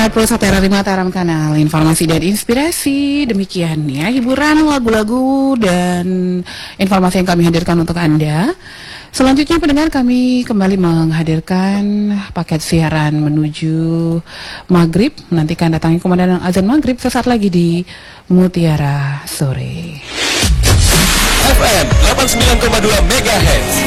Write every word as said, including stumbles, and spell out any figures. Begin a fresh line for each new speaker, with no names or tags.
pendengar Pulsa Terari Mataram Kanal, informasi dan inspirasi. Demikian ya, hiburan, lagu-lagu, dan informasi yang kami hadirkan untuk Anda. Selanjutnya pendengar, kami kembali menghadirkan paket siaran menuju Maghrib. Nantikan datangnya komandan azan Maghrib sesaat lagi di Mutiara Sore.
F M delapan puluh sembilan koma dua megahertz.